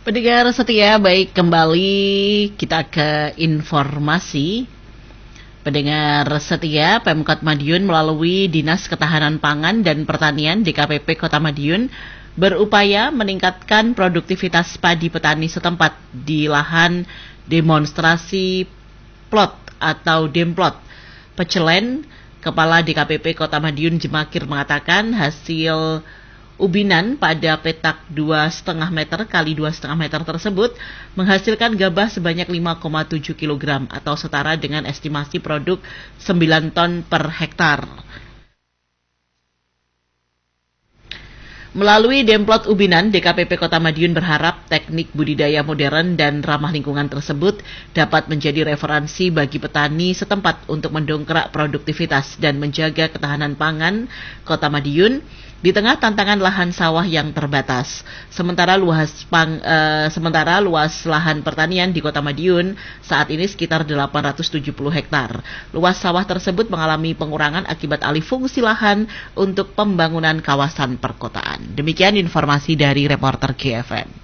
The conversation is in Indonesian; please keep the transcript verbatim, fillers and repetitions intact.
Pendengar setia, baik, kembali kita ke informasi. Pendengar setia, Pemkot Madiun melalui Dinas Ketahanan Pangan dan Pertanian D K P P Kota Madiun berupaya meningkatkan produktivitas padi petani setempat di lahan demonstrasi plot atau demplot. Pecelen, Kepala D K P P Kota Madiun Jemakir mengatakan hasil ubinan pada petak dua koma lima meter kali dua koma lima meter tersebut menghasilkan gabah sebanyak lima koma tujuh kilogram atau setara dengan estimasi produk sembilan ton per hektar. Melalui demplot ubinan, D K P P Kota Madiun berharap teknik budidaya modern dan ramah lingkungan tersebut dapat menjadi referensi bagi petani setempat untuk mendongkrak produktivitas dan menjaga ketahanan pangan Kota Madiun di tengah tantangan lahan sawah yang terbatas. Sementara luas pang, uh, sementara luas lahan pertanian di Kota Madiun saat ini sekitar delapan ratus tujuh puluh hektar. Luas sawah tersebut mengalami pengurangan akibat alih fungsi lahan untuk pembangunan kawasan perkotaan. Demikian informasi dari reporter G F M.